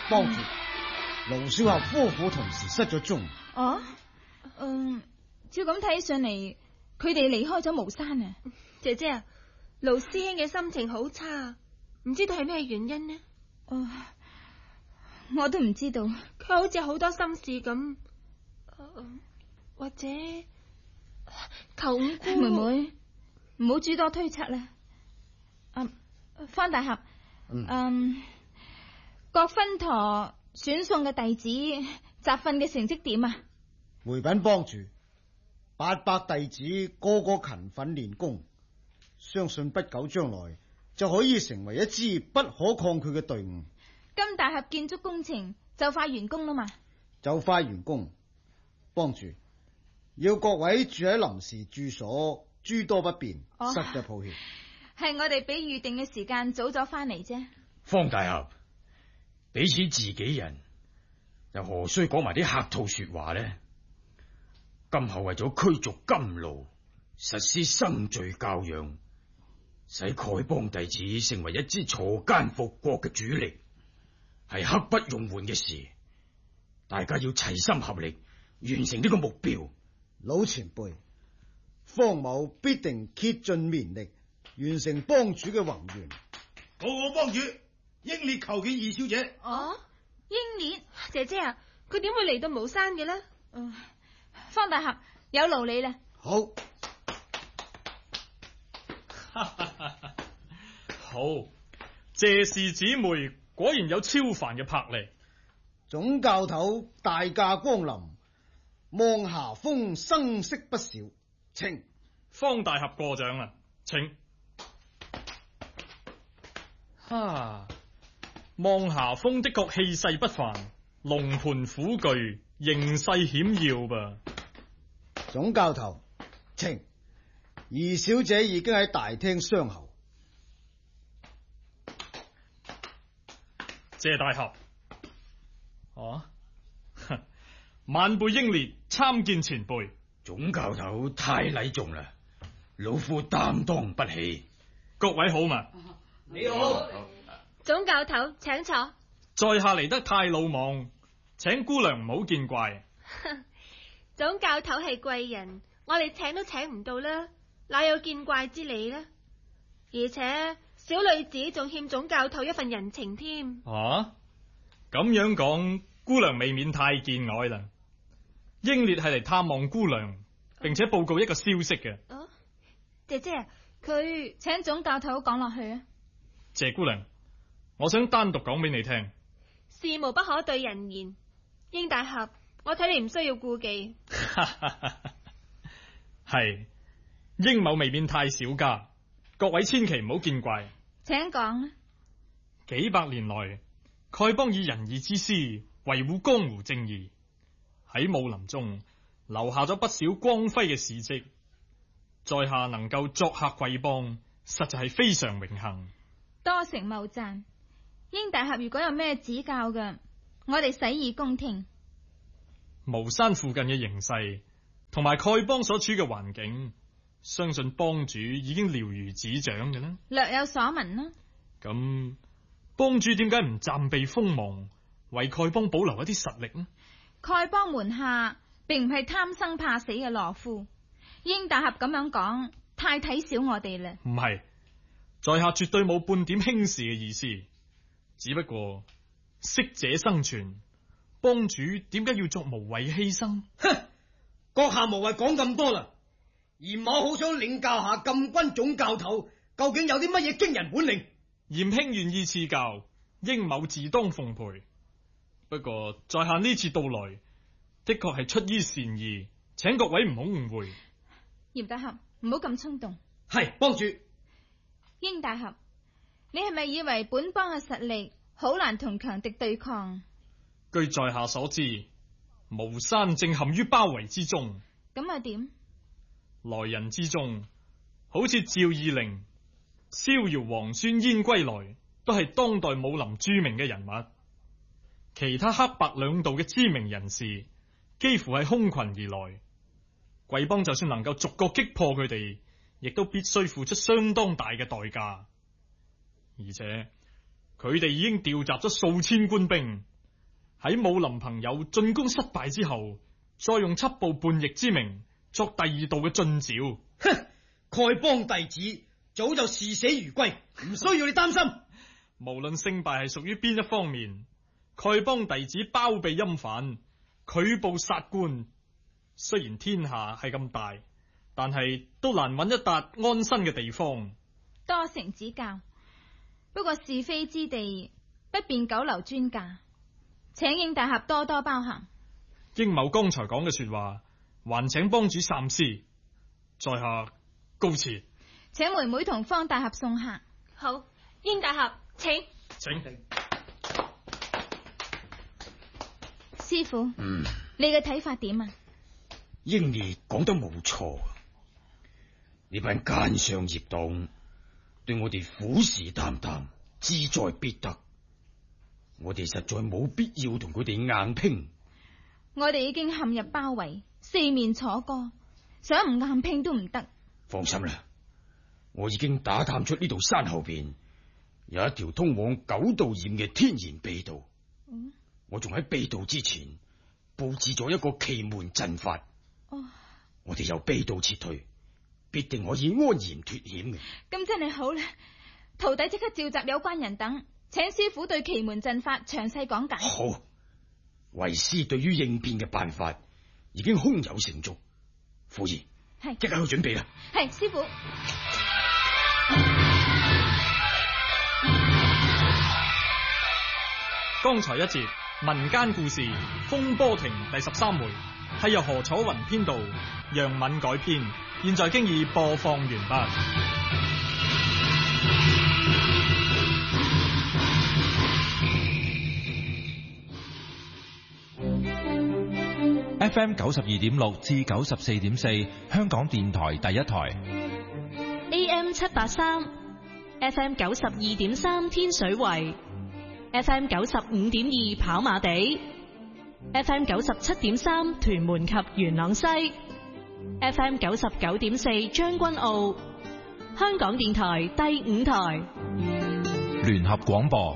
幫主，盧少俠夫婦同時失咗蹤。 哦，照咁睇上嚟，佢哋離開咗巫山啊。 姐姐啊，盧師兄嘅心情好差，唔知道係咩原因呢？ 我都唔知道， 佢好似好多心事咁，或者求五姑妹妹唔好諸多推測啦。方大俠，郭分陀選送嘅弟子集訓嘅成績點啊？ 回稟幫主，800弟子個個勤奮練功，相信不久將來就可以成為一支不可抗拒嘅隊伍。 金大俠建築工程就快完工啦嘛？ 就快完工，幫主要各位住喺臨時住所，諸多不便，實在抱歉。 係我哋比預定嘅時間早咗翻嚟啫。 方大俠，彼此自己人，又何須講埋啲客套說話呢？今後為咗驅逐甘露，實施生罪教養，使丐幫弟子成為一支鋤奸復國嘅主力，係刻不容緩嘅事。大家要齊心合力，完成呢個目標。 老前輩，方某必定竭盡綿力，完成幫主嘅宏願。 報告幫主，英烈求見二小姐。 英烈姐姐啊，佢點會嚟到巫山嘅呢？ 方大俠有勞你啦。 好， 好，謝氏姊妹果然有超凡嘅魄力。 總教頭大駕光臨，望霞峰生色不少，請方大俠過獎啦，請。望霞峰的確氣勢不凡，龍盤虎踞，形勢險要吧。 總教頭，請二小姐已經喺大廳相候。 謝大俠。晚輩英烈參見前輩。 總教頭太禮重啦，老夫擔當不起。 各位好嘛？ 你好。 總教頭請坐。 在下嚟得太魯莽，請姑娘唔好見怪。 總教頭係貴人，我哋請都請唔到啦，哪有見怪之理呢？而且小女子仲欠總教頭一份人情添。 咁樣講，姑娘未免太見外啦。英烈係嚟探望姑娘，並且報告一個消息嘅。 姐姐， 佢請總教頭講落去啊。 謝姑娘，我想單獨講俾你聽。 事無不可對人言，英大俠，我睇你唔需要顧忌。 係，英某未免太小家，各位千祈唔好見怪。 請講啊。 幾百年來，丐幫以仁義之師維護江湖正義，喺武林中留下咗不少光輝嘅事跡。在下能夠作客貴幫，實在係非常榮幸。 多承茂讚。英大俠如果有咩指教嘅，我哋洗耳恭聽。 巫山附近嘅形勢同埋丐幫所處嘅環境，相信幫主已經了如指掌嘅啦。 略有所聞啦。 咁幫主點解唔暫避鋒芒，為丐幫保留一啲實力呢？ 丐幫門下並唔係貪生怕死嘅懦夫，英大俠咁樣講，太睇小我哋啦。 唔係，在下絕對冇半點輕視嘅意思，只不過適者生存，幫主點解要作無謂犧牲？ 哼，閣下無謂講咁多啦。嚴某好想領教下禁軍總教頭究竟有啲乜嘢驚人本領。 嚴兄願意賜教，英某自當奉陪。不過在下呢次到來，的確係出於善意，請各位唔好誤會。 嚴大俠唔好咁衝動。 係幫主。 英大俠，你係咪以為本幫嘅實力好難同強敵對抗？ 據在下所知，巫山正陷於包圍之中。 咁啊點？ 來人之中，好似趙義靈、逍遙王孫燕歸來，都係當代武林著名嘅人物。其他黑白兩道嘅知名人士，幾乎係空群而來。貴幫就算能夠逐個擊破佢哋，亦都必須付出相當大嘅代價。而且佢哋已經調集咗數千官兵， 喺武林朋友進攻失敗之後，再用緝捕叛逆之名作第二度嘅進剿。 哼，丐幫弟子早就視死如歸，唔需要你擔心。 無論勝敗係屬於邊一方面，丐幫弟子包庇陰犯，拒捕殺官。雖然天下係咁大，但係都難揾一笪安身嘅地方。 多承指教，不過是非之地不便久留尊駕，請應大俠多多包涵。 應某剛才講嘅說話，還請幫主三思。在下告辭。 請妹妹同方大俠送客。 好，應大俠請。 師傅，你嘅睇法點啊？ 英烈講得冇錯，呢班奸商孽黨對我哋虎視眈眈，志在必得，我哋實在冇必要同佢哋硬拼。 我哋已經陷入包圍，四面楚歌，想唔硬拼都唔得。 放心啦，我已經打探出呢度山後邊有一條通往九道堰嘅天然秘道。我仲喺秘道之前布置咗一個奇門陣法。我哋由秘道撤退，必定可以安然脫險嘅。 咁真係好啦，徒弟即刻召集有關人等，請師傅對奇門陣法詳細講解。 好，為師對於應變嘅辦法已經胸有成竹。婦兒， 係即刻去準備啦。 係師傅。 剛才一節民間故事《風波亭》第13回係由何楚雲編導，楊敏改編，現在經已播放完畢。 FM 92.6至94.4，香港電台第一台。 AM 783 ，FM 92.3天水圍，FM 95.2跑馬地，FM 97.3屯門及元朗西，FM 99.4將軍澳，香港電台第5台聯合廣播。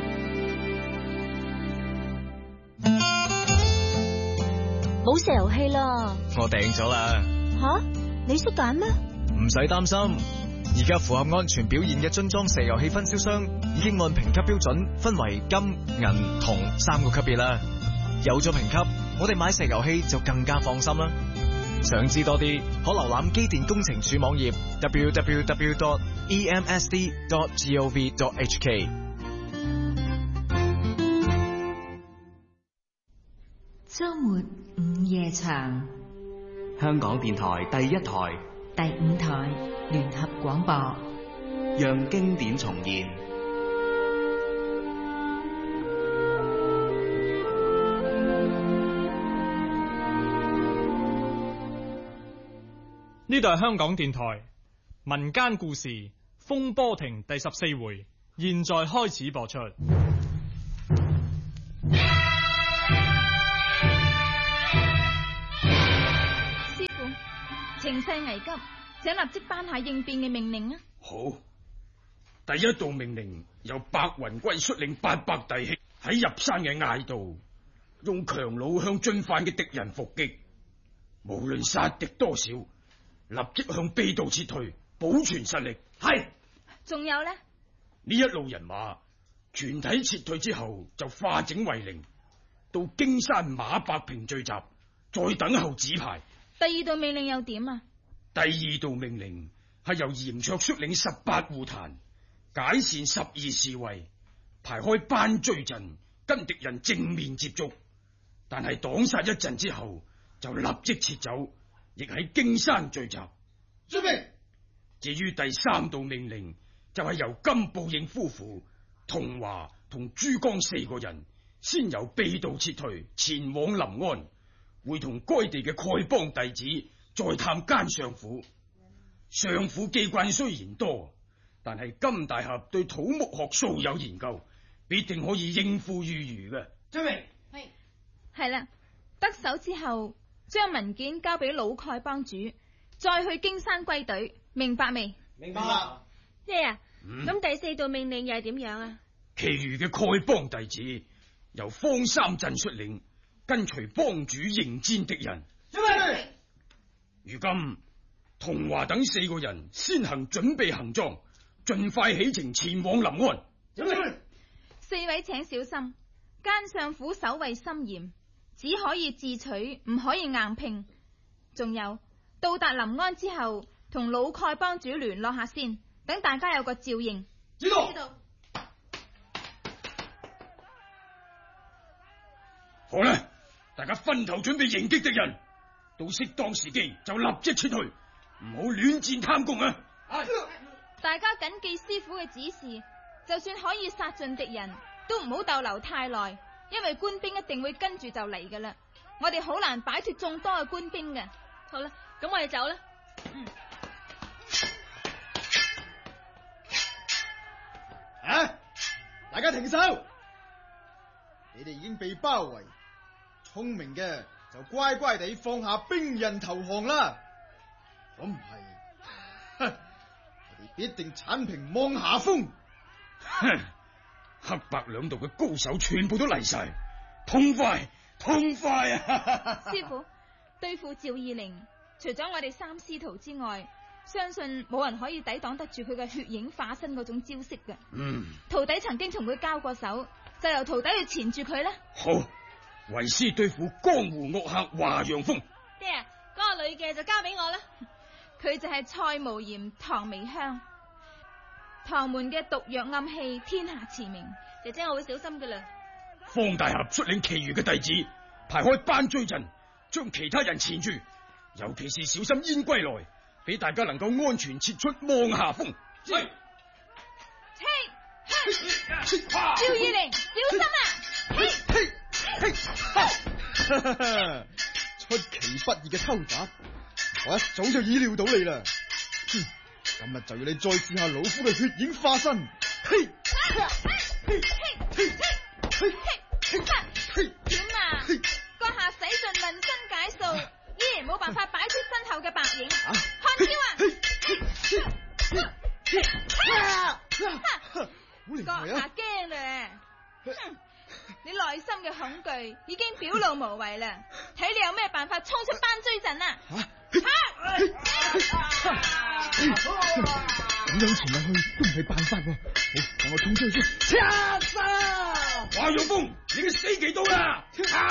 冇石油氣啦， 我訂咗啦。 吓，你識揀咩？ 唔使擔心，而家符合安全表現嘅樽裝石油氣分銷商已經按評級標準分為金、銀、銅3個級別啦。有咗評級，我哋買石油氣就更加放心啦。想知多啲，可瀏覽機電工程署網頁 www.emsd.gov.hk。 周末午夜場， 香港電台第1台、 第5台聯合廣播， 讓經典重現。 呢度係香港電台民間故事《風波亭》第14回，現在開始播出。 情勢危急，請立即頒下應變嘅命令啊！ 好，第一道命令由白雲歸率領800弟兄喺入山嘅隘道，用強弩向進犯嘅敵人伏擊，無論殺敵多少，立即向秘道撤退，保存實力。係。 仲有呢？ 呢一路人馬全體撤退之後，就化整為零，到荊山馬百坪聚集，再等候指牌。 第二道命令又點啊？ 第二道命令係由嚴卓率領18戶壇，解散12侍衛，排開班追陣，跟敵人正面接觸。但係擋殺一陣之後，就立即撤走，亦喺荊山聚集。 遵命。 至於第3道命令，就係由金步應夫婦、同華同珠江4個人，先由秘道撤退，前往臨安。會同該地嘅丐幫弟子再探奸相府。相府機關雖然多，但係金大俠對土木學素有研究，必定可以應付如魚嘅。 遵命。 係啦，得手之後將文件交俾老丐幫主，再去荊山歸隊，明白未？ 明白啦。 咩啊？咁第4道命令又係點樣啊？ 其餘嘅丐幫弟子由方三鎮率領，跟隨幫主迎戰敵人。如今同華等4個人先行準備行裝，盡快起程前往臨安。 4位請小心，奸相府守衛森嚴，只可以自取，唔可以硬拼。仲有到達臨安之後，同老丐幫主聯絡下先，等大家有個照應。 知道。 好啦，大家分頭準備迎擊敵人，到適當時機就立即出去，唔好亂戰貪功啊！ 大家謹記師傅嘅指示，就算可以殺盡敵人，都唔好逗留太耐，因為官兵一定會跟住就嚟噶啦。我哋好難擺脫眾多嘅官兵嘅。 好啦，咁我哋走啦。 大家停手！你哋已經被包圍，聰明嘅就乖乖地放下兵刃投降啦。咁唔係，我哋必定鏟平望霞峰。 黑白兩道嘅高手全部都嚟晒，痛快啊！ 師傅，對付趙義靈，除咗我哋3師徒之外，相信冇人可以抵擋得住佢嘅血影化身嗰種招式嘅。徒弟曾經同佢交過手，就由徒弟去纏住佢啦。 好，為師對付江湖惡客華陽鋒。 爹啊，嗰個女嘅就交俾我啦。 佢就係蔡無鹽、唐微香。唐門嘅毒藥暗器天下馳名， 姐姐我會小心噶啦。 方大俠率領其餘嘅弟子排開班追陣，將其他人纏住，尤其是小心燕歸來，俾大家能夠安全撤出望霞峰。係， 趙義靈，小心啊！ 出其不意嘅偷襲，我一早就意料到你啦。今日就要你再試下老夫嘅血影化身。 點啊？閣下使盡渾身解數，依然冇辦法擺脫身後嘅白影。看招啊！閣下驚咧，你內心嘅恐懼已經表露無遺啦，睇你有咩辦法衝出班追陣啊！ 咁樣纏落去都唔係辦法喎。好，等我衝出去先。 華陽鋒，你嘅死期到啦！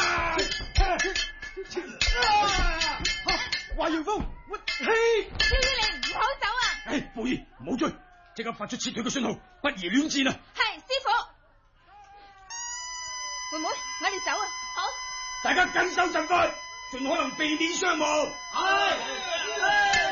華陽鋒， 趙義靈，唔好走啊！ 寶兒，唔好追，即刻發出撤退嘅信號，不宜亂戰啊！ 係，師傅。妹妹，我哋走啊！好， 大家緊守陣腳，盡可能避免傷亡。係。